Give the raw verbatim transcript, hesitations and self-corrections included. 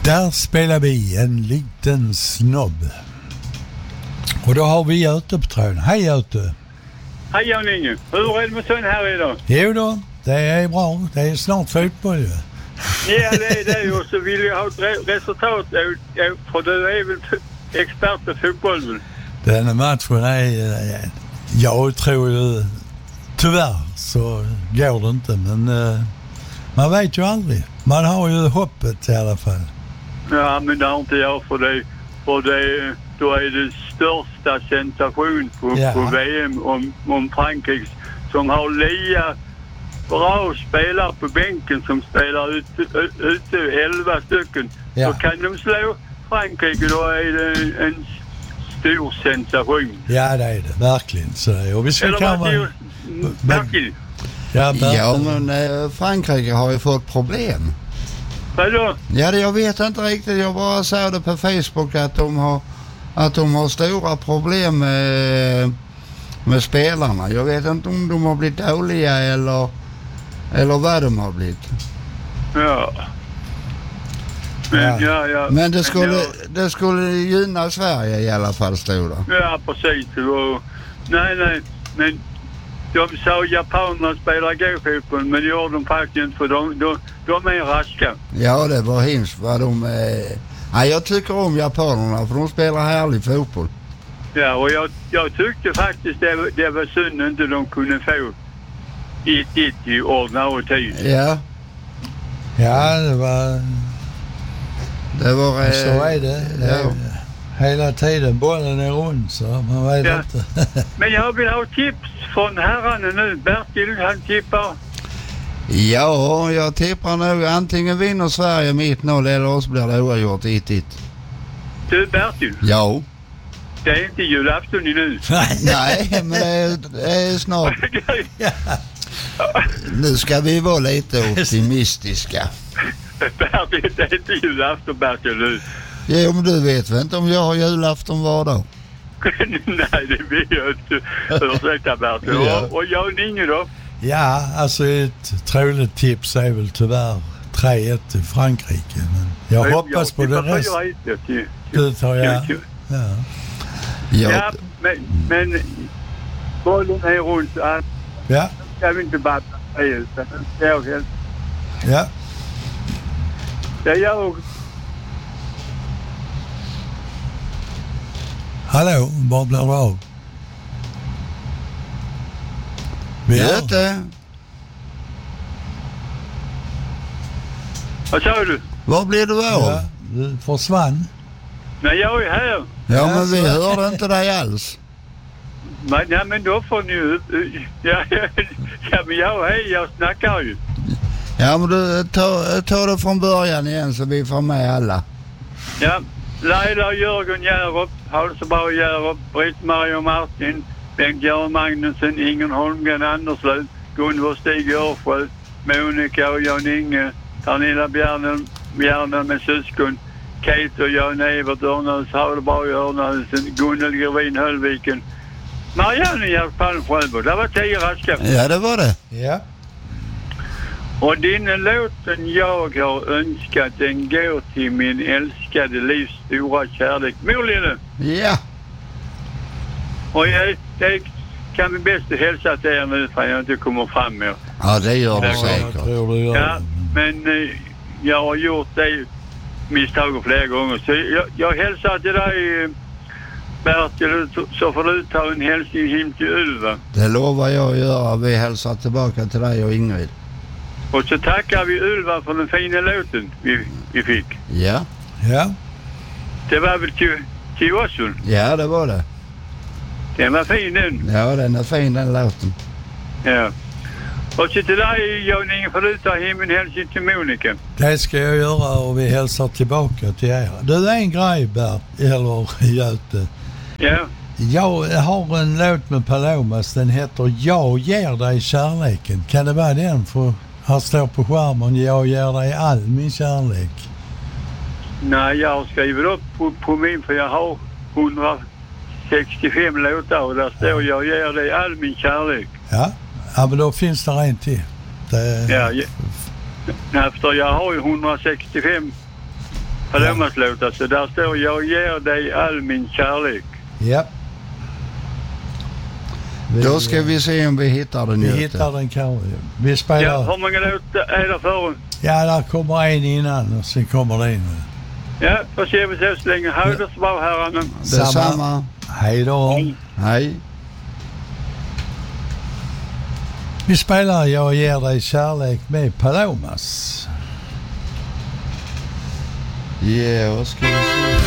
Där spelar vi en liten snobb. Och då har vi Göte på tråden. Hej Göte. Hej Jan-Inge. Hur är det med sån här idag? Jo då, det är bra. Det är snart fotboll ju. Ja, det är det. Och så vill jag ha ett re- resultat. För du är väl expert på fotboll? Den här matchen är... Jag tror ju... Tyvärr så går det inte. Men uh, man vet ju aldrig. Man har ju hoppet i alla fall. Ja, men det har inte jag för det. För det, då är det största sensation på, ja. på V M om, om Frankrike som har lika bra spelare på bänken som spelar ute, ute elva stycken. Ja. Så kan de slå Frankrike, då är det en stor sensation. Ja, det är det. Verkligen. Så, och vi ska komma... Verkligen. Ja, ja, men eh, Frankrike har ju fått problem. Vadå? Ja, det, jag vet inte riktigt. Jag bara såg det på Facebook att de har, att de har stora problem med, med spelarna. Jag vet inte om de har blivit dåliga eller, eller vad de har blivit. Ja. Men, ja. Ja, ja. Men det skulle, men, ja. det skulle gynna Sverige i alla fall, stod det. Ja, precis. Och, nej, nej. Men de sa japanerna spelar gå-fotboll, men det gör de faktiskt inte, för de, de, de är raska. Ja, det var hemskt vad de... Eh... Ja, jag tycker om japanerna, för de spelar härlig fotboll. Ja, och jag, jag tyckte faktiskt det, det var synd inte de kunde få ett ett i ordnare tid. Ja. Ja, det var... Det var... Eh... Så är det. det är... Ja. Hela tiden, bollen är rund, så man vet ja. inte. Men jag vill ha tips från herrarna nu. Bertil, han tippar. Ja, jag tippar nog antingen vinner Sverige med ett noll eller så blir det oavgjort ett ett. Du, Bertil? Ja. Det är inte julafton nu. Nej, men det är, det är snart. Nu ska vi vara lite optimistiska. Bertil, det är inte julafton, Bertil, nu. Ja, men du vet väl inte om jag har julafton var dag? Nej, det vet jag inte. Ursäkta, Bertil. Ja. Och, och jag och Inge då? Ja, alltså ett troligt tips är väl tyvärr tre ett till Frankrike. Men jag, jag hoppas på det rest. Du tar jag. Ja. Ja, ja men, men bollen är runt. Ja. Jag vill inte bara säga det. Det är helt. Ja. Det är jag. Hallå, vad blir det av? Göte. Vad sa du? Vad blir du av? Ja, du försvann. Nej, jag är här. Ja, ja men vi hörde inte dig alls. Men, ja, men då får ni ju... Ja, ja, ja, men jag är jag snackar ju. Ja, men du tar ta det från början igen så vi får med alla. Ja, Laila Jörgen Järup, Halse Bau Järup, Britt-Marie och Martin, Bengt-Göran Magnusson, Ingen Holmgren Anderslöv, Gunvor Stig Örsjö, Monica och Jan-Inge, Pernilla Bjärnen, Bjärnen med syskon, Kate och Jan Evert Örnhus, Halse Bau Örnhusen, Gunnel Gravin Höllviken, Marianne Gert Palm Sjöbo. Det var tio raska. Ja, det var det. Ja. Och den låten jag har önskat, den går till min älskade livs stora kärlek. Morlille. Ja. Och jag, det kan vi bäst hälsa till er nu för jag inte kommer fram med. Ja, det gör du ja, säkert. Jag tror det gör. Ja, men eh, jag har gjort det misstag flera gånger. Så jag, jag hälsar till dig, Bertil, så får du ta en hälsning hem till Ylva. Det lovar jag att göra. Vi hälsar tillbaka till dig och Ingrid. Och så tackar vi Ylva för den fina låten vi, vi fick. Ja. Ja. Det var väl till, till oss? Ja, det var det. Den var fin den. Ja, den är fin den låten. Ja. Och så till dig, Jan-Inge, får du ta hem en hälsning till Monica. Det ska jag göra och vi hälsar tillbaka till er. Du, är en grej, Bert, eller Göte. Ja. Jag har en låt med Palomas, den heter Jag ger dig kärleken. Kan det vara den? För här står på skärmen, jag ger dig all min kärlek. Nej, jag har skrivit upp på, på min, för jag har hundrasextiofem låtar och där står jag ger dig all min kärlek. Ja, ja men då finns det en till. Det... Ja, ja. Efter jag har ju hundrasextiofem Palommaslåtar, så där står jag ger dig all min kärlek. Ja. Då ska vi se om vi hittar den. Vi Göte. hittar den kanske. Vi spelar. Ja, hur många låtar är det för en? Ja, där kommer en innan och sen kommer det in. Ja, får se vi så länge. Ha det så bra, herrarna. Detsamma. Hej då. Hej. Vi spelar Jag ger dig kärlek med Palomas. Ja, vad ska vi se?